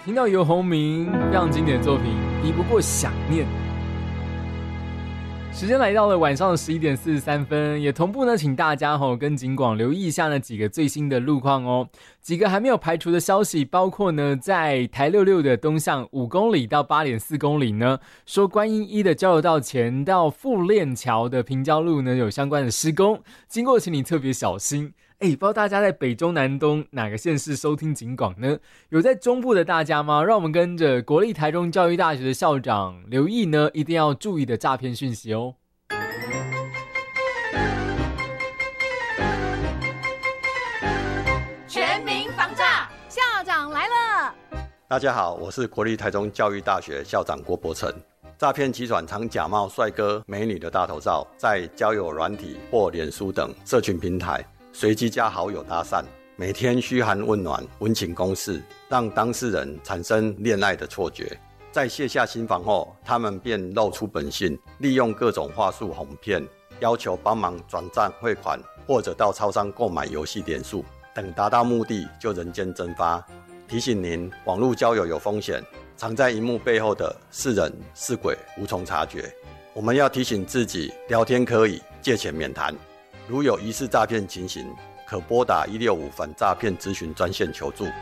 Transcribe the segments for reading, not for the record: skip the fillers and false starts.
听到游鸿明非常经典的作品，敌不过想念。时间来到了晚上的11:43，也同步呢，请大家跟警广留意一下呢几个最新的路况哦。几个还没有排除的消息，包括呢在台66的东向5公里到8.4公里呢，说观音一的交流道前到富链桥的平交路呢有相关的施工，经过请你特别小心。不知道大家在北中南东哪个县市收听警广呢？有在中部的大家吗？让我们跟着国立台中教育大学的校长留意呢，一定要注意的诈骗讯息哦。 全民防诈，校长来了。 大家好，我是国立台中教育大学校长郭伯成。诈骗集团常假冒帅哥美女的大头照，在交友软体或脸书等社群平台随机加好友搭讪，每天嘘寒问暖、温情攻势，让当事人产生恋爱的错觉。在卸下心防后，他们便露出本性，利用各种话术哄骗，要求帮忙转账汇款，或者到超商购买游戏点数，等达到目的就人间蒸发。提醒您，网络交友有风险，藏在荧幕背后的是人是鬼，无从察觉。我们要提醒自己，聊天可以，借钱免谈。如有疑似诈骗情形，可拨打165反诈骗咨询专线求助。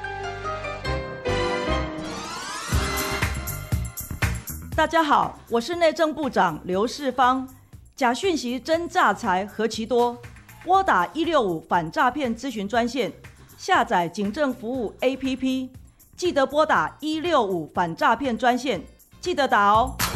大家好，我是内政部长刘世芳。假讯息真诈财何其多，拨打165反诈骗咨询专线，下载警政服务 APP， 记得拨打165反诈骗专线，记得打哦。